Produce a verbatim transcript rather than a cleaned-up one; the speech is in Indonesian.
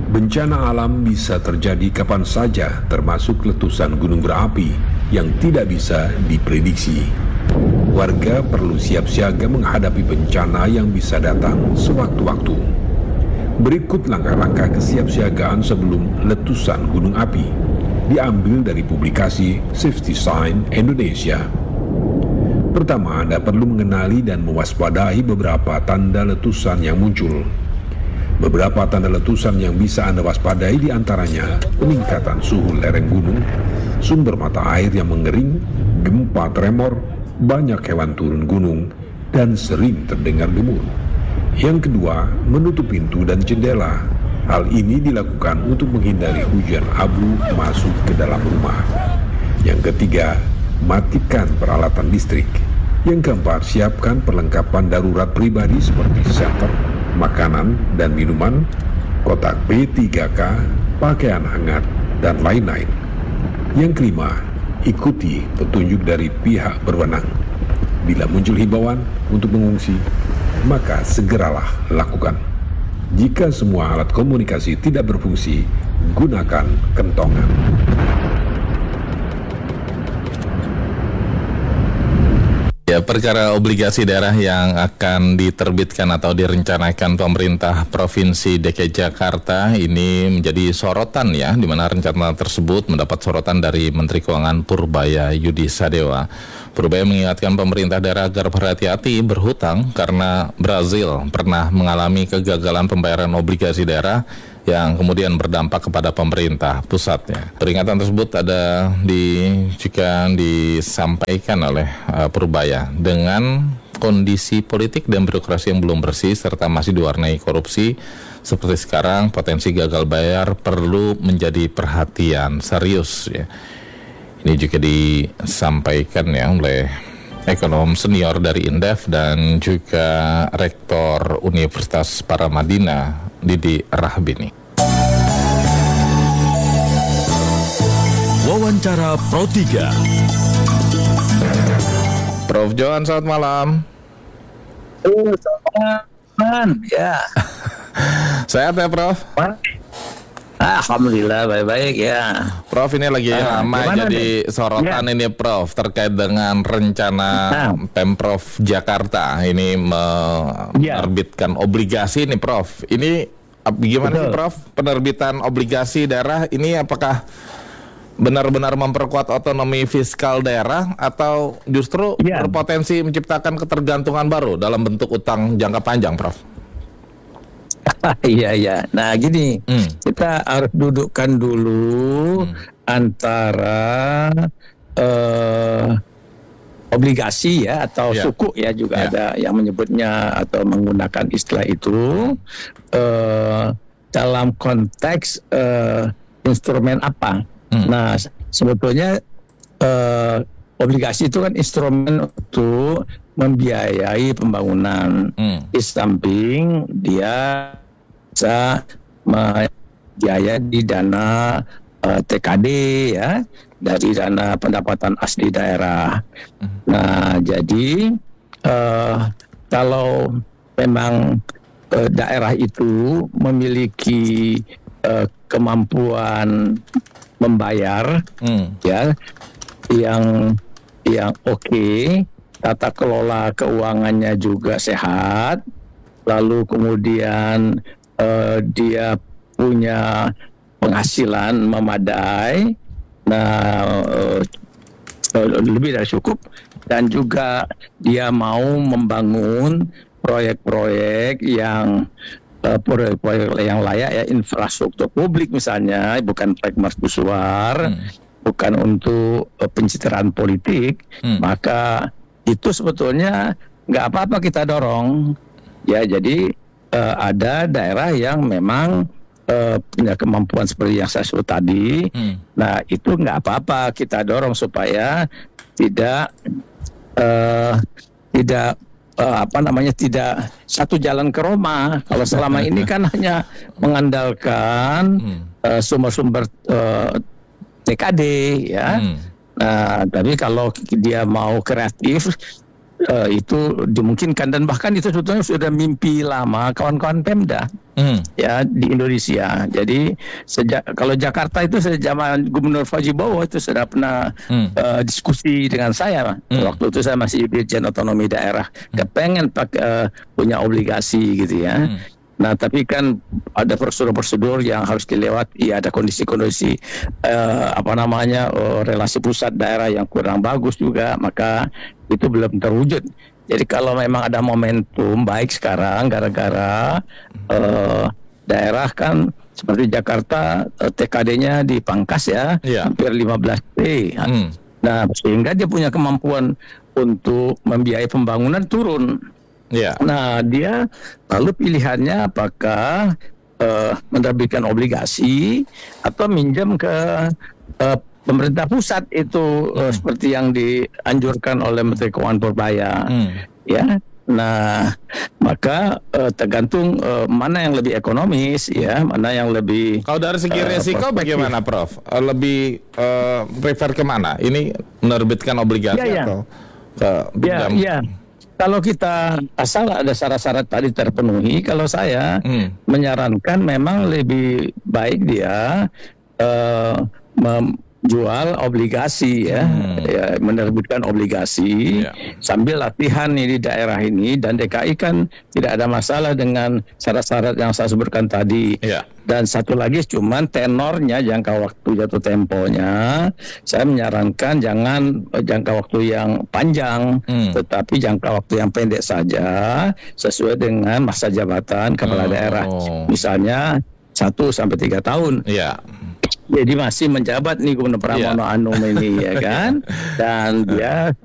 Bencana alam bisa terjadi kapan saja, termasuk letusan gunung berapi yang tidak bisa diprediksi. Warga perlu siap siaga menghadapi bencana yang bisa datang sewaktu-waktu. Berikut langkah-langkah kesiapsiagaan sebelum letusan gunung api, diambil dari publikasi Safety Sign Indonesia. Pertama, Anda perlu mengenali dan mewaspadai beberapa tanda letusan yang muncul. Beberapa tanda letusan yang bisa Anda waspadai diantaranya peningkatan suhu lereng gunung, sumber mata air yang mengering, gempa tremor, banyak hewan turun gunung, dan sering terdengar gemuruh. Yang kedua, menutup pintu dan jendela. Hal ini dilakukan untuk menghindari hujan abu masuk ke dalam rumah. Yang ketiga, matikan peralatan listrik. Yang keempat, siapkan perlengkapan darurat pribadi seperti senter, makanan dan minuman, kotak P tiga K, pakaian hangat, dan lain-lain. Yang kelima, ikuti petunjuk dari pihak berwenang. Bila muncul himbauan untuk mengungsi, maka segeralah lakukan. Jika semua alat komunikasi tidak berfungsi, gunakan kentongan. Ya, perkara obligasi daerah yang akan diterbitkan atau direncanakan pemerintah Provinsi D K I Jakarta ini menjadi sorotan ya, di mana rencana tersebut mendapat sorotan dari Menteri Keuangan Purbaya Yudi Sadewa. Purbaya mengingatkan pemerintah daerah agar berhati-hati berhutang karena Brazil pernah mengalami kegagalan pembayaran obligasi daerah yang kemudian berdampak kepada pemerintah pusatnya. Peringatan tersebut ada di jika disampaikan oleh uh, Purbaya dengan kondisi politik dan birokrasi yang belum bersih serta masih diwarnai korupsi seperti sekarang, potensi gagal bayar perlu menjadi perhatian serius ya. Ini juga disampaikan ya oleh ekonom senior dari Indef dan juga Rektor Universitas Paramadina Didi Rahbini. Wawancara Pro tiga. Prof Johan, selamat malam. Oh, selamat malam. Ya. Sehat ya, Prof? Alhamdulillah baik-baik ya. Prof, ini lagi ah, ramai jadi nih? sorotan ya. Ini Prof terkait dengan rencana nah. Pemprov Jakarta ini menerbitkan ya. obligasi nih Prof. Ini gimana Betul. sih Prof penerbitan obligasi daerah ini, apakah benar-benar memperkuat otonomi fiskal daerah atau justru ya. berpotensi menciptakan ketergantungan baru dalam bentuk utang jangka panjang, Prof? Iya, iya. Nah, gini, hmm. kita harus dudukkan dulu hmm. antara uh, obligasi ya atau yeah. suku ya juga yeah. ada yang menyebutnya atau menggunakan istilah itu uh, dalam konteks uh, instrumen apa. Hmm. Nah, sebetulnya uh, obligasi itu kan instrumen untuk membiayai pembangunan. Hmm. Di samping dia bisa membiayai di dana uh, T K D ya, dari dana pendapatan asli daerah. Hmm. Nah, jadi uh, kalau memang uh, daerah itu memiliki uh, kemampuan membayar hmm. ya yang yang oke, okay, tata kelola keuangannya juga sehat, lalu kemudian uh, dia punya penghasilan memadai, nah uh, lebih dari cukup, dan juga dia mau membangun proyek-proyek yang Uh, proyek-proyek yang layak ya, infrastruktur publik misalnya, bukan proyek mercusuar, hmm. bukan untuk uh, pencitraan politik, hmm. maka itu sebetulnya nggak apa-apa kita dorong ya. Jadi uh, ada daerah yang memang uh, punya kemampuan seperti yang saya sebut tadi, hmm. nah itu nggak apa-apa kita dorong supaya tidak uh, tidak Uh, apa namanya tidak satu jalan ke Roma. Kalau selama ini kan hanya mengandalkan uh, sumber-sumber uh, T K D ya. Hmm. Nah, tapi kalau dia mau kreatif, uh, itu dimungkinkan, dan bahkan itu sebetulnya sudah mimpi lama kawan-kawan Pemda hmm. ya di Indonesia. Jadi sejak kalau Jakarta itu sejak zaman Gubernur Fauzi Bowo itu sudah pernah hmm. uh, diskusi dengan saya hmm. waktu itu saya masih Dirjen Otonomi Daerah, hmm. kepengen pakai uh, punya obligasi gitu ya. Hmm. Nah, tapi kan ada prosedur-prosedur yang harus dilewati, ya ada kondisi-kondisi eh, apa namanya oh, relasi pusat daerah yang kurang bagus juga, maka itu belum terwujud. Jadi kalau memang ada momentum baik sekarang, gara-gara eh, daerah kan seperti Jakarta eh, T K D-nya dipangkas ya, yeah. hampir lima belas T. Hmm. Nah, sehingga dia punya kemampuan untuk membiayai pembangunan turun. Yeah. Nah, dia lalu pilihannya apakah uh, menerbitkan obligasi atau minjam ke uh, pemerintah pusat itu uh, hmm. seperti yang dianjurkan oleh Menteri Keuangan Purbaya. Hmm. Ya. Nah, maka uh, tergantung uh, mana yang lebih ekonomis, ya, mana yang lebih. Kalau dari segi resiko uh, bagaimana, Prof? Uh, lebih uh, prefer kemana? Ini menerbitkan obligasi ya, atau ya. ke pinjam? Ya, ya. Kalau kita asal ada syarat-syarat tadi terpenuhi, kalau saya hmm. menyarankan memang lebih baik dia uh, menjual obligasi ya, hmm. ya menerbitkan obligasi yeah. sambil latihan nih di daerah ini, dan D K I kan tidak ada masalah dengan syarat-syarat yang saya sebutkan tadi. Yeah. Dan satu lagi cuman tenornya, jangka waktu jatuh temponya, saya menyarankan jangan jangka waktu yang panjang, hmm. tetapi jangka waktu yang pendek saja, sesuai dengan masa jabatan kepala oh. daerah. Misalnya satu sampai tiga tahun. Yeah. Jadi masih menjabat nih Gubernur Pramono yeah. Anung ini ya kan, dan dia